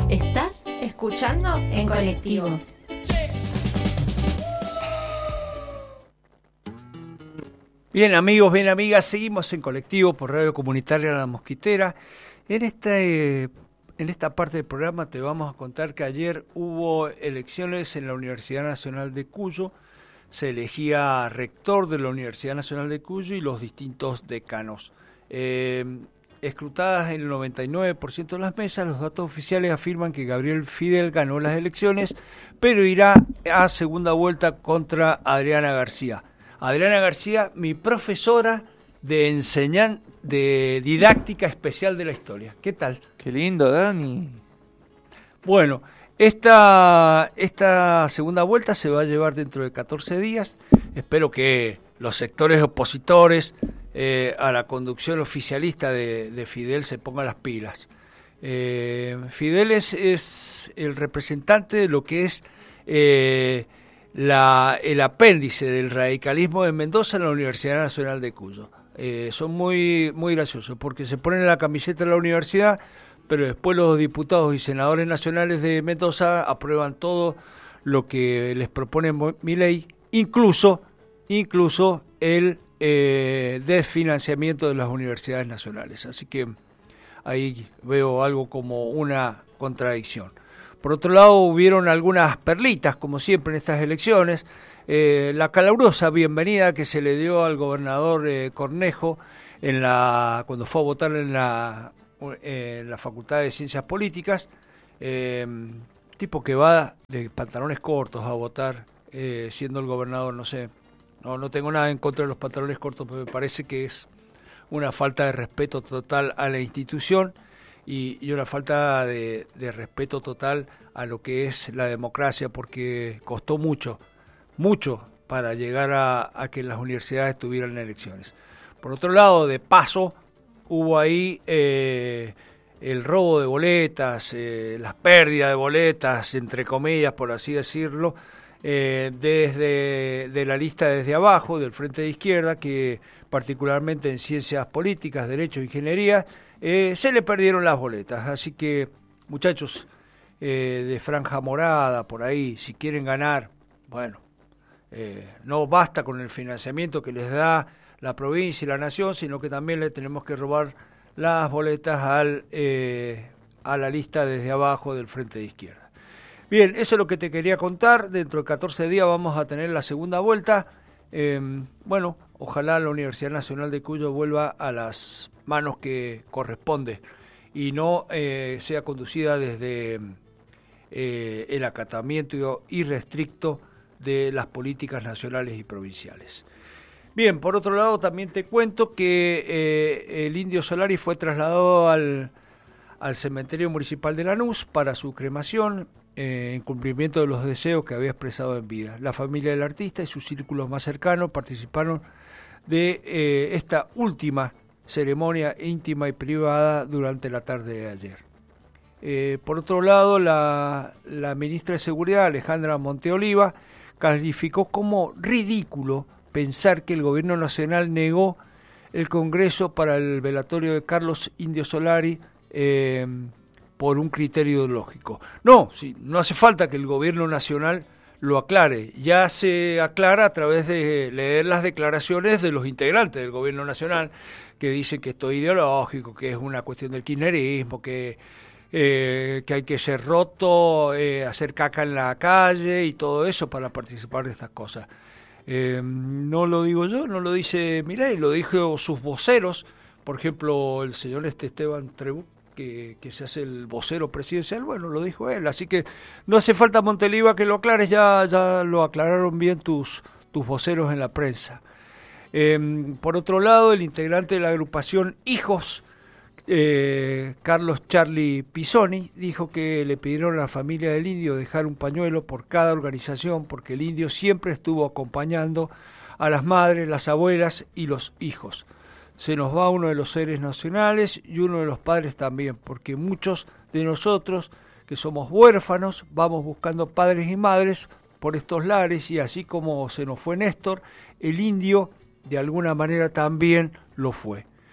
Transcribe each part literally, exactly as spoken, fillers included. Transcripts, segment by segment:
Estás escuchando en colectivo. Bien amigos, bien amigas, seguimos en colectivo por Radio Comunitaria La Mosquitera. En esta, eh, en esta parte del programa te vamos a contar que ayer hubo elecciones en la Universidad Nacional de Cuyo. Se elegía rector de la Universidad Nacional de Cuyo y los distintos decanos. Eh, escrutadas en el noventa y nueve por ciento de las mesas, los datos oficiales afirman que Gabriel Fidel ganó las elecciones, pero irá a segunda vuelta contra Adriana García. Adriana García, mi profesora de enseñan de didáctica especial de la historia. ¿Qué tal? Qué lindo, Dani. Bueno, esta, esta segunda vuelta se va a llevar dentro de catorce días. Espero que los sectores opositores eh, a la conducción oficialista de, de Fidel se pongan las pilas. Eh, Fidel es, es el representante de lo que es eh, la, el apéndice del radicalismo de Mendoza en la Universidad Nacional de Cuyo. Eh, son muy, muy graciosos porque se ponen la camiseta de la universidad, pero después los diputados y senadores nacionales de Mendoza aprueban todo lo que les propone Milei, incluso, incluso el eh, desfinanciamiento de las universidades nacionales. Así que ahí veo algo como una contradicción. Por otro lado, hubieron algunas perlitas, como siempre en estas elecciones. Eh, la calurosa bienvenida que se le dio al gobernador eh, Cornejo en la cuando fue a votar en la, eh, en la Facultad de Ciencias Políticas, eh, tipo que va de pantalones cortos a votar, eh, siendo el gobernador, no sé, no, no tengo nada en contra de los pantalones cortos, pero me parece que es una falta de respeto total a la institución y, y una falta de, de respeto total a lo que es la democracia, porque costó mucho mucho para llegar a, a que las universidades tuvieran elecciones. Por otro lado, de paso, hubo ahí eh, el robo de boletas, eh, las pérdidas de boletas, entre comillas, por así decirlo, eh, desde de la lista desde abajo, del Frente de Izquierda, que particularmente en ciencias políticas, derecho e ingeniería, eh, se le perdieron las boletas. Así que, muchachos eh, de franja morada, por ahí, si quieren ganar, bueno, Eh, no basta con el financiamiento que les da la provincia y la nación, sino que también le tenemos que robar las boletas al, eh, a la lista desde abajo del Frente de Izquierda. Bien, eso es lo que te quería contar. Dentro de catorce días vamos a tener la segunda vuelta. Eh, bueno, ojalá la Universidad Nacional de Cuyo vuelva a las manos que corresponde y no eh, sea conducida desde eh, el acatamiento irrestricto de las políticas nacionales y provinciales. Bien, por otro lado también te cuento que eh, el Indio Solari fue trasladado al, al cementerio municipal de Lanús para su cremación eh, en cumplimiento de los deseos que había expresado en vida. La familia del artista y sus círculos más cercanos participaron de eh, esta última ceremonia íntima y privada durante la tarde de ayer. Eh, por otro lado, la, la ministra de Seguridad, Alejandra Monteoliva, calificó como ridículo pensar que el gobierno nacional negó el Congreso para el velatorio de Carlos Indio Solari eh, por un criterio ideológico. No, sí, no hace falta que el gobierno nacional lo aclare, ya se aclara a través de leer las declaraciones de los integrantes del gobierno nacional que dicen que esto es ideológico, que es una cuestión del kirchnerismo, que Eh, que hay que ser roto, eh, hacer caca en la calle y todo eso para participar de estas cosas. Eh, no lo digo yo, no lo dice Milei, lo dijo sus voceros, por ejemplo el señor este Esteban Trebú, que, que se hace el vocero presidencial, bueno, lo dijo él, así que no hace falta, Monteliva, que lo aclares, ya, ya lo aclararon bien tus, tus voceros en la prensa. Eh, por otro lado, el integrante de la agrupación Hijos, Eh, Carlos Charlie Pisoni, dijo que le pidieron a la familia del Indio dejar un pañuelo por cada organización porque el Indio siempre estuvo acompañando a las madres, las abuelas y los hijos. Se nos va uno de los seres nacionales y uno de los padres también, porque muchos de nosotros que somos huérfanos vamos buscando padres y madres por estos lares, y así como se nos fue Néstor, el Indio de alguna manera también lo fue.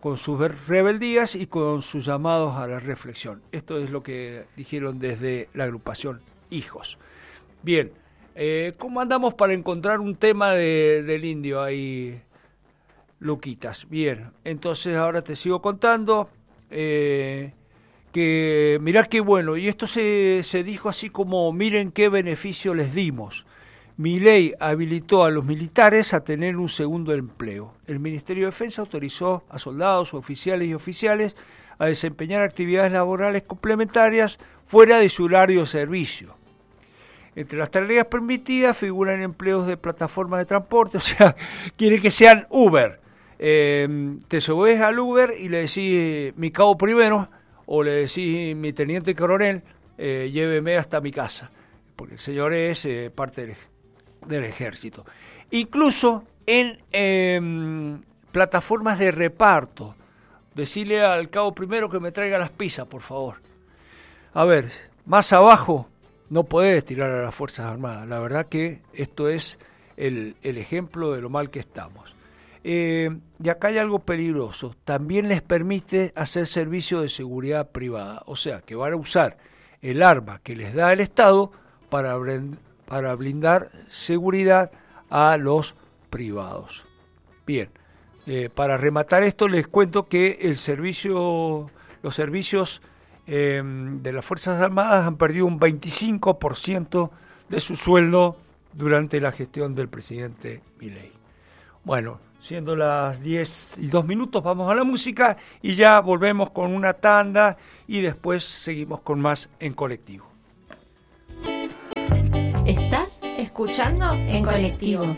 con sus rebeldías y con sus llamados a la reflexión. Esto es lo que dijeron desde la agrupación Hijos. Bien, eh, ¿cómo andamos para encontrar un tema de, del indio ahí, Luquitas? Bien, entonces ahora te sigo contando eh, que mirá qué bueno, y esto se, se dijo así como, miren qué beneficio les dimos. Milei habilitó a los militares a tener un segundo empleo. El Ministerio de Defensa autorizó a soldados, oficiales y oficiales a desempeñar actividades laborales complementarias fuera de su horario de servicio. Entre las tareas permitidas figuran empleos de plataformas de transporte, o sea, quiere que sean Uber. Eh, te subes al Uber y le decís mi cabo primero, o le decís mi teniente coronel, eh, lléveme hasta mi casa, porque el señor es eh, parte del ejército. del ejército, incluso en eh, plataformas de reparto. Decirle al cabo primero que me traiga las pizzas, por favor. A ver, más abajo no podés tirar a las Fuerzas Armadas. La verdad que esto es el, el ejemplo de lo mal que estamos. Eh, y acá hay algo peligroso. También les permite hacer servicio de seguridad privada. O sea, que van a usar el arma que les da el Estado para para blindar seguridad a los privados. Bien, eh, para rematar esto les cuento que el servicio, los servicios eh, de las Fuerzas Armadas han perdido un veinticinco por ciento de su sueldo durante la gestión del presidente Milei. Bueno, siendo las diez y dos minutos, vamos a la música y ya volvemos con una tanda y después seguimos con más en colectivo. ¿Estás escuchando en colectivo?